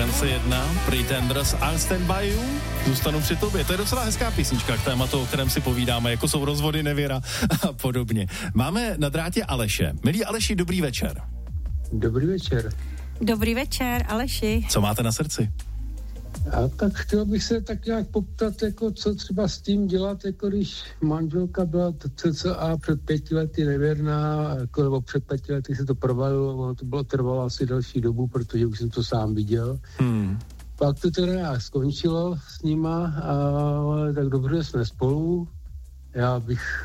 Chance 1, Pretenders a Stand By You. Zůstanu při tobě. To je docela hezká písnička k tématu, o kterém si povídáme, jako jsou rozvody, nevěra a podobně. Máme na drátě Aleše. Milí Aleši, dobrý večer. Dobrý večer. Dobrý večer, Aleši. Co máte na srdci? A tak chtěl bych se tak nějak poptat, jako co třeba s tím dělat, jako když manželka byla cca před 5 lety nevěrná, jako, nebo před 5 lety se to provalilo, ono to bylo trvalo asi další dobu, protože už jsem to sám viděl. Pak to teda nějak skončilo s nima, ale tak dobře jsme spolu. Já bych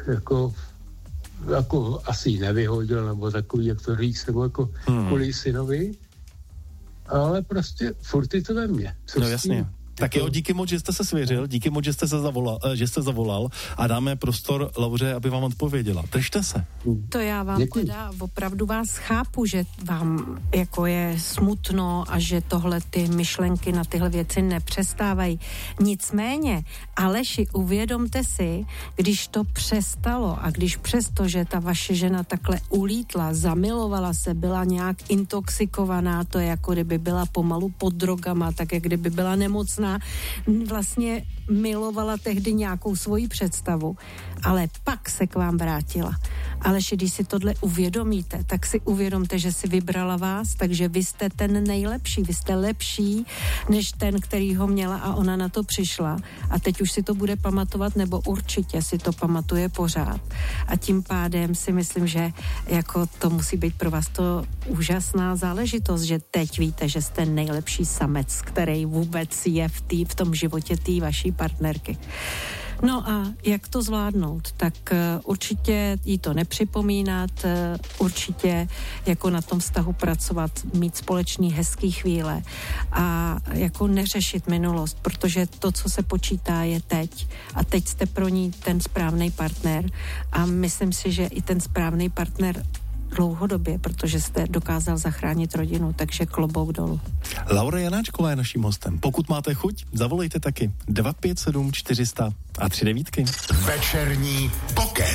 jako asi nevyhodil, nebo takový, jak to říct, nebo jako kvůli synovi. Ale prostě furt je to ve mně. No jasně. Tak jo, díky moc, že jste se svěřil, díky moc, že jste zavolal a dáme prostor Lauře, aby vám odpověděla. Držte se. To já vám Děkuji. teda opravdu vás chápu, že vám jako je smutno a že tohle ty myšlenky na tyhle věci nepřestávají. Nicméně, Aleši, uvědomte si, když to přestalo a když přesto, že ta vaše žena takhle ulítla, zamilovala se, byla nějak intoxikovaná, to je jako kdyby byla pomalu pod drogama, tak jak kdyby byla nemocná, vlastně milovala tehdy nějakou svoji představu, ale pak se k vám vrátila. Ale když si tohle uvědomíte, tak si uvědomte, že si vybrala vás, takže vy jste ten nejlepší, vy jste lepší než ten, který ho měla a ona na to přišla. A teď už si to bude pamatovat, nebo určitě si to pamatuje pořád. A tím pádem si myslím, že jako to musí být pro vás to úžasná záležitost, že teď víte, že jste nejlepší samec, který vůbec je v tom životě té vaší partnerky. No a jak to zvládnout? Tak určitě jí to nepřipomínat, určitě jako na tom vztahu pracovat, mít společný hezký chvíle a jako neřešit minulost, protože to, co se počítá, je teď. A teď jste pro ní ten správný partner a myslím si, že i ten správný partner dlouhodobě, protože jste dokázal zachránit rodinu, takže klobouk dolů. Laura Janáčková je naším hostem. Pokud máte chuť, zavolejte taky 257 400 a 39. Večerní pokec.